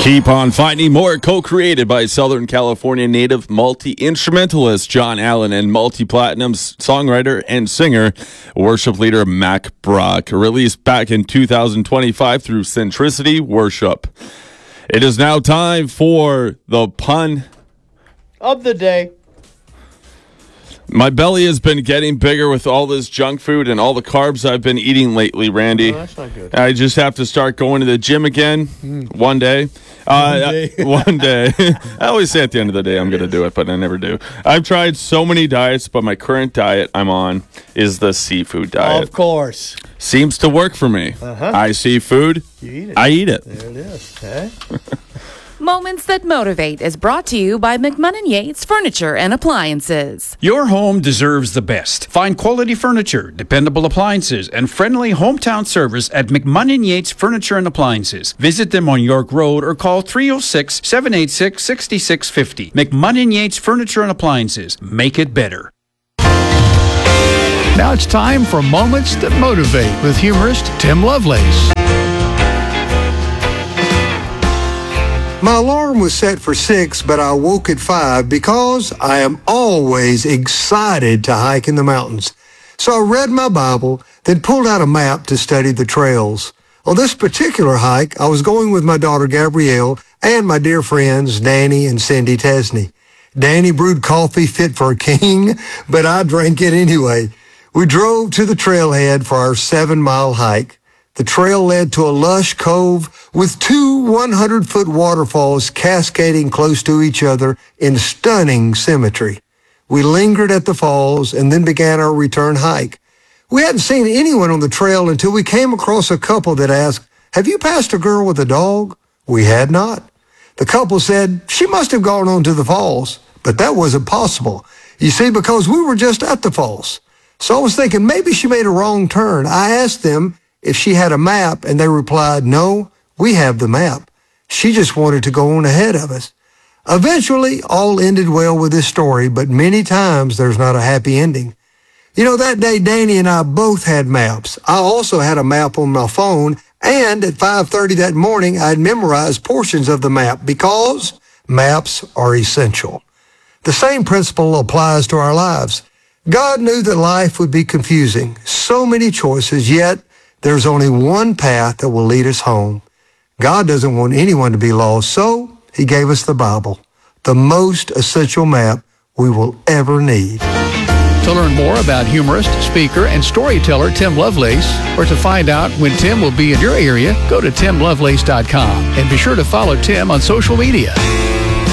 Keep on finding more, co-created by Southern California native multi-instrumentalist John Allen and multi-platinum songwriter and singer, worship leader Mac Brock. Released back in 2025 through Centricity Worship. It is now time for the pun of the day. My belly has been getting bigger with all this junk food and all the carbs I've been eating lately, Randy. Oh, that's not good. I just have to start going to the gym again one day. One day. I always say at the end of the day I'm going to do it, but I never do. I've tried so many diets, but my current diet I'm on is the seafood diet. Of course. Seems to work for me. I see food, You eat it. I eat it. There it is. Okay. Moments That Motivate is brought to you by McMunn & Yates Furniture and Appliances. Your home deserves the best. Find quality furniture, dependable appliances, and friendly hometown service at McMunn & Yates Furniture and Appliances. Visit them on York Road or call 306-786-6650. McMunn & Yates Furniture and Appliances. Make it better. Now it's time for Moments That Motivate with humorist Tim Lovelace. My alarm was set for 6, but I woke at 5 because I am always excited to hike in the mountains. So I read my Bible, then pulled out a map to study the trails. On this particular hike, I was going with my daughter Gabrielle and my dear friends Danny and Cindy Tesney. Danny brewed coffee fit for a king, but I drank it anyway. We drove to the trailhead for our 7-mile hike. The trail led to a lush cove with 2 100-foot waterfalls cascading close to each other in stunning symmetry. We lingered at the falls and then began our return hike. We hadn't seen anyone on the trail until we came across a couple that asked, "Have you passed a girl with a dog?" We had not. The couple said, "She must have gone on to the falls," but that wasn't possible. You see, because we were just at the falls. So I was thinking maybe she made a wrong turn. I asked them if she had a map, and they replied, "No, we have the map. She just wanted to go on ahead of us." Eventually, all ended well with this story, but many times there's not a happy ending. You know, that day, Danny and I both had maps. I also had a map on my phone, and at 5:30 that morning, I'd memorized portions of the map because maps are essential. The same principle applies to our lives. God knew that life would be confusing, so many choices, yet there's only one path that will lead us home. God doesn't want anyone to be lost, so he gave us the Bible, the most essential map we will ever need. To learn more about humorist, speaker, and storyteller Tim Lovelace, or to find out when Tim will be in your area, go to timlovelace.com and be sure to follow Tim on social media.